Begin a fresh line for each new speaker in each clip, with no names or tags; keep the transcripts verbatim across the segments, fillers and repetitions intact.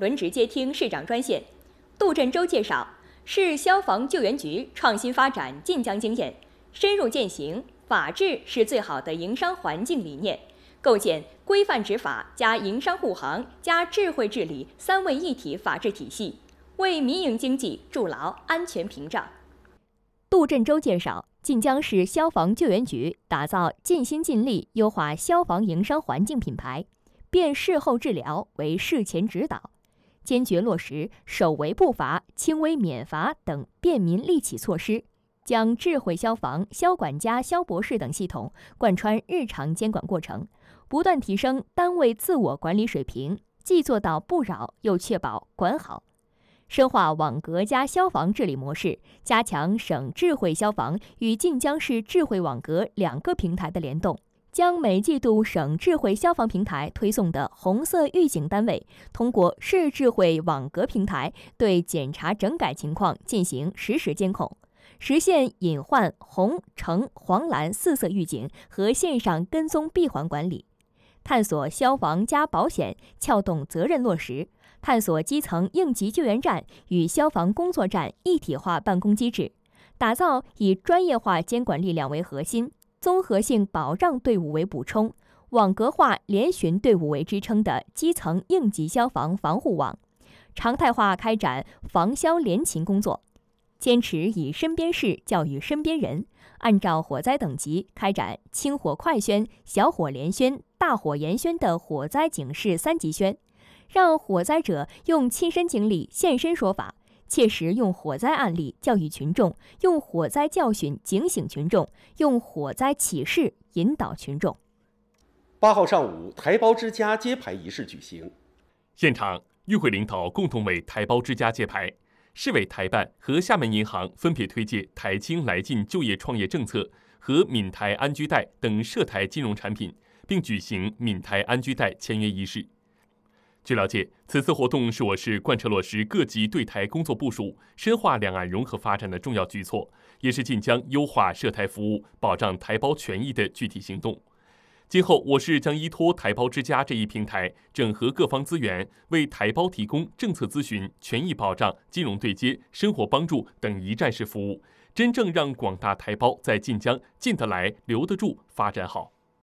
轮值接听市长专线。杜振洲介绍，市消防救援局创新发展晋江经验，深入践行法治是最好的营商环境理念，构建规范执法加营商护航加智慧治理三位一体法治体系，为民营经济筑牢安全屏障。杜振洲介绍，晋江市消防救援局打造尽心尽力优化消防营商环境品牌，变事后治疗为事前指导，坚决落实首违不罚、轻微免罚等便民利企措施，将智慧消防、消管家、消博士等系统贯穿日常监管过程，不断提升单位自我管理水平，既做到不扰，又确保管好。深化网格加消防治理模式，加强省智慧消防与晋江市智慧网格两个平台的联动，将每季度省智慧消防平台推送的红色预警单位，通过市智慧网格平台对检查整改情况进行实时监控，实现隐患红、橙、黄、蓝四色预警和线上跟踪闭环管理，探索消防加保险撬动责任落实，探索基层应急救援站与消防工作站一体化办公机制，打造以专业化监管力量为核心、综合性保障队伍为补充、网格化联巡队伍为支撑的基层应急消防防护网，常态化开展防消联勤工作，坚持以身边事教育身边人，按照火灾等级开展轻火快宣、小火连宣、大火严宣的火灾警示三级宣，让火灾者用亲身经历现身说法，切实用火灾案例教育群众，用火灾教训警醒群众，用火灾启示引导群众。
八号上午，台胞之家揭牌仪式举行，
现场与会领导共同为台胞之家揭牌。市委台办和厦门银行分别推介台青来劲就业创业政策和闽台安居贷等涉台金融产品，并举行闽台安居贷签约仪式。据了解，此次活动是我市贯彻落实各级对台工作部署、深化两岸融合发展的重要举措，也是晋江优化涉台服务、保障台胞权益的具体行动。今后，我市将依托台胞之家这一平台，整合各方资源，为台胞提供政策咨询、权益保障、金融对接、生活帮助等一站式服务，真正让广大台胞在晋江进得来、留得住、发展好。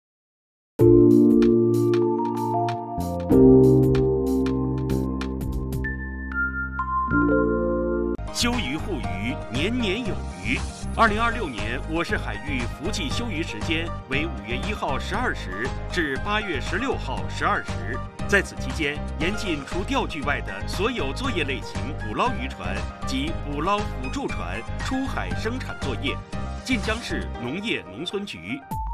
休渔护渔，年年有余。二零二六年，我市海域福气休渔时间为五月一号十二时至八月十六号十二时。在此期间，严禁除钓具外的所有作业类型捕捞渔船及捕捞辅助船出海生产作业。晋江市农业农村局。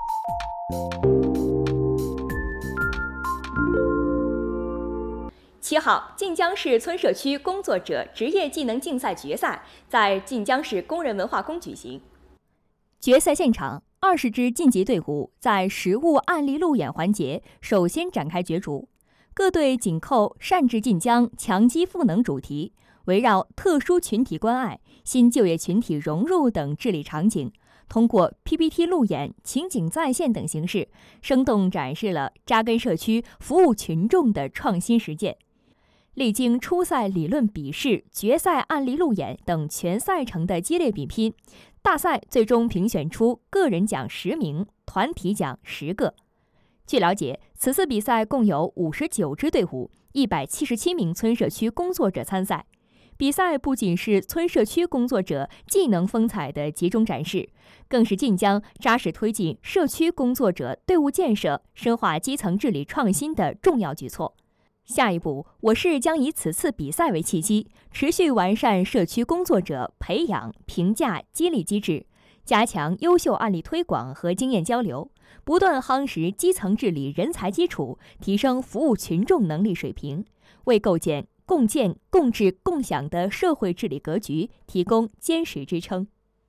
七号，晋江市村社区工作者职业技能竞赛决赛在晋江市工人文化宫举行。决赛现场，二十支晋级队伍在实物案例路演环节首先展开角逐，各队紧扣“善治晋江，强基赋能”主题，围绕特殊群体关爱、新就业群体融入等治理场景，通过 P P T 路演、情景再现等形式，生动展示了扎根社区、服务群众的创新实践。历经初赛理论笔试、决赛案例路演等全赛程的激烈比拼，大赛最终评选出个人奖十名，团体奖十个。据了解，此次比赛共有五十九支队伍、一百七十七名村社区工作者参赛。比赛不仅是村社区工作者技能风采的集中展示，更是晋江扎实推进社区工作者队伍建设、深化基层治理创新的重要举措。下一步，我市将以此次比赛为契机，持续完善社区工作者培养、评价、激励机制，加强优秀案例推广和经验交流，不断夯实基层治理人才基础，提升服务群众能力水平，为构建共建、共治、共享的社会治理格局提供坚实支撑。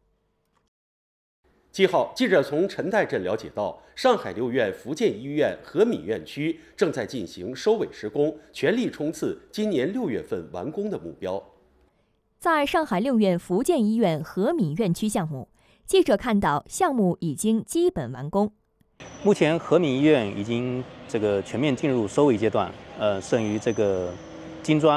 七号，记者从陈代镇了解到，上海六院福建医院和闽院区正在进行收尾施工，全力冲刺今年六月份完工的目标。
在上海六院福建医院和闽院区项目，记者看到项目已经基本完工。
目前和闽医院已经这个全面进入收尾阶段，呃，剩余这个金砖